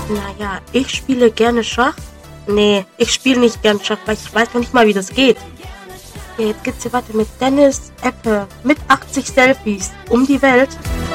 Naja, ich spiele gerne Schach. Nee, ich spiele nicht gern Schach, weil ich weiß noch nicht mal, wie das geht. Ja, jetzt geht's hier weiter mit Dennis Eppe mit 80 Selfies um die Welt.